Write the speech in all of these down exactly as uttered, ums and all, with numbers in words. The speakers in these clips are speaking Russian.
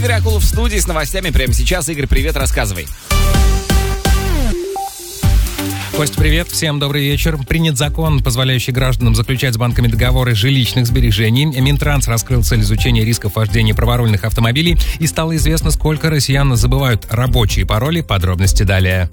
Игорь Акулов в студии с новостями прямо сейчас. Игорь, привет, рассказывай. Кость, привет, всем добрый вечер. Принят закон, позволяющий гражданам заключать с банками договоры жилищных сбережений. Минтранс раскрыл цель изучения рисков вождения праворульных автомобилей, и стало известно, сколько россиян забывают рабочие пароли. Подробности далее.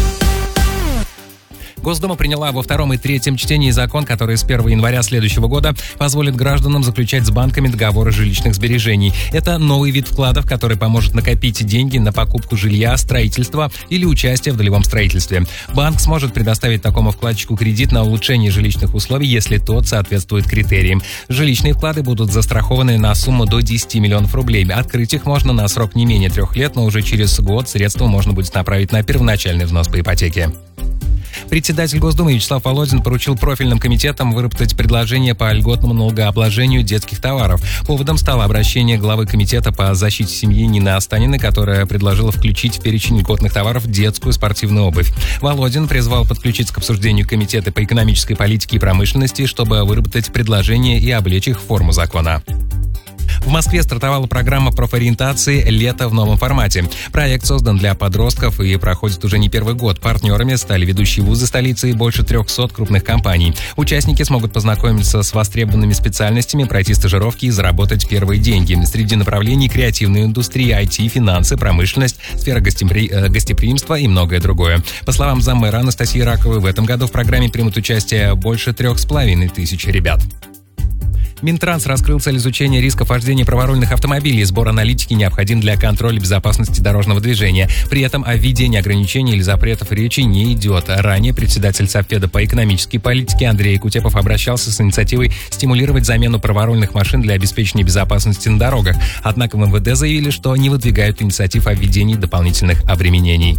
Госдума приняла во втором и третьем чтении закон, который с первого января следующего года позволит гражданам заключать с банками договоры жилищных сбережений. Это новый вид вкладов, который поможет накопить деньги на покупку жилья, строительство или участие в долевом строительстве. Банк сможет предоставить такому вкладчику кредит на улучшение жилищных условий, если тот соответствует критериям. Жилищные вклады будут застрахованы на сумму до десяти миллионов рублей. Открыть их можно на срок не менее трех лет, но уже через год средства можно будет направить на первоначальный взнос по ипотеке. Председатель Госдумы Вячеслав Володин поручил профильным комитетам выработать предложение по льготному налогообложению детских товаров. Поводом стало обращение главы комитета по защите семьи Нины Останиной, которая предложила включить в перечень льготных товаров детскую спортивную обувь. Володин призвал подключиться к обсуждению комитета по экономической политике и промышленности, чтобы выработать предложение и облечь их в форму закона. В Москве стартовала программа профориентации «Лето в новом формате». Проект создан для подростков и проходит уже не первый год. Партнерами стали ведущие вузы столицы и больше трехсот крупных компаний. Участники смогут познакомиться с востребованными специальностями, пройти стажировки и заработать первые деньги. Среди направлений креативная индустрия, ай ти, финансы, промышленность, сфера гостепри... гостеприимства и многое другое. По словам заммэра Анастасии Раковой, в этом году в программе примут участие больше трех с половиной тысяч ребят. Минтранс раскрыл цель изучения рисков вождения праворульных автомобилей. Сбор аналитики необходим для контроля безопасности дорожного движения. При этом о введении ограничений или запретов речи не идет. Ранее председатель Совфеда по экономической политике Андрей Кутепов обращался с инициативой стимулировать замену праворульных машин для обеспечения безопасности на дорогах. Однако в эм вэ дэ заявили, что не выдвигают инициатив о введении дополнительных обременений.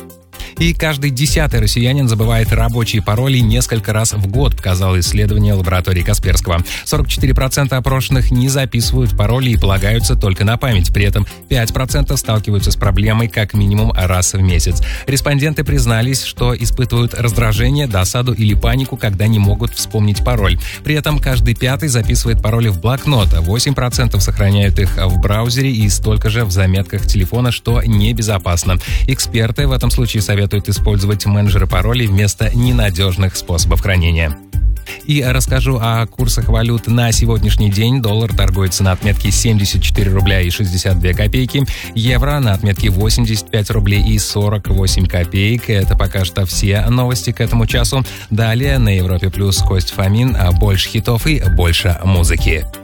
И каждый десятый россиянин забывает рабочие пароли несколько раз в год, показало исследование лаборатории Касперского. сорок четыре процента опрошенных не записывают пароли и полагаются только на память. При этом пять процентов сталкиваются с проблемой как минимум раз в месяц. Респонденты признались, что испытывают раздражение, досаду или панику, когда не могут вспомнить пароль. При этом каждый пятый записывает пароли в блокнот, восемь процентов сохраняют их в браузере и столько же в заметках телефона, что небезопасно. Эксперты в этом случае советуют использовать менеджеры паролей вместо ненадежных способов хранения. И расскажу о курсах валют на сегодняшний день. Доллар торгуется на отметке семьдесят четыре рубля и шестьдесят две копейки. Евро на отметке восемьдесят пять рублей и сорок восемь копеек. Это пока что все новости к этому часу. Далее на Европе Плюс Кость Фомин. Больше хитов и больше музыки.